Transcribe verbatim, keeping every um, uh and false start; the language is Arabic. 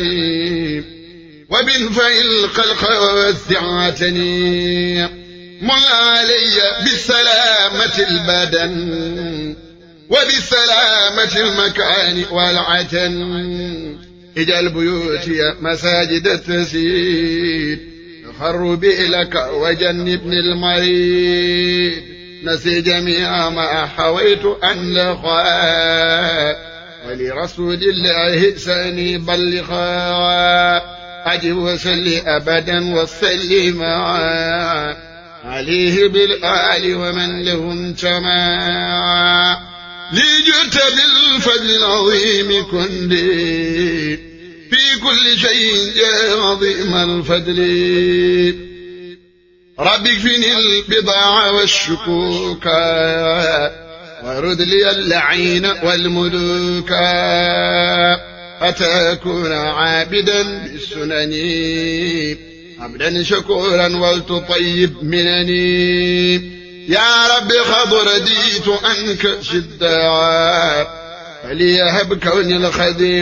وبالفعل الخلق وسعتني مل علي بسلامة البدن وبسلامة المكان والعتن اجعل بيوتي مساجد التسيد خربي لك وجنبني المريد نسي جميع ما حويت أن لقاء ولرسول الله ساني بلغا أجب وسلي أبدا وسلم عليه بالآل ومن لهم تما لجئت بالفضل العظيم كن لي في كل شيء يا عظيم الفضل رب اكفني البضاع والشكوكا ورد لي اللعين والملوكا حتى أكون عابدا بالسنن عبدا شكورا ولتطيب منني يا رب قد رديت عنك شداعا فليهب كوني الخديم